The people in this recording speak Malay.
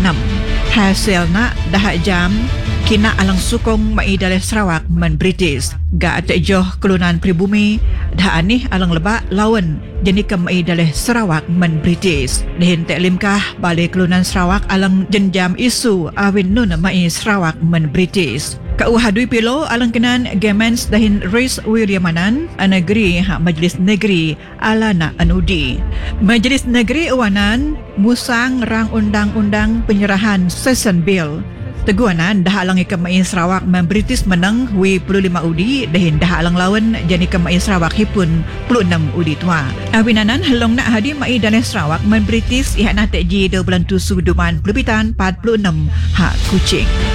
Hasilna dah jam kina alang sukong maidaleh Sarawak men British. Ga atjoh kelunan pribumi dah anih alang lebak lawan jenika maidaleh Sarawak men British. Dihin teklimkah balik kelunan Sarawak alang jenjam isu awin nun mai Sarawak men British. Kauhadui pilo alang kenan Gemens dahin Rais Williamanan negeri Majlis Negeri Alana Anudi. Majlis Negeri Awanan musang rang undang-undang penyerahan Session Bill. Teguanan dah alang ikamai Sarawak men British menang wi 25 udi dahin dah alang lawan jani kamai Sarawak hipun 26 udi tua. Awinanan halong nak hadi mai dan Sarawak men British ihak nak ji 2 bulan tusu duman perbitan 46 hak Kuching.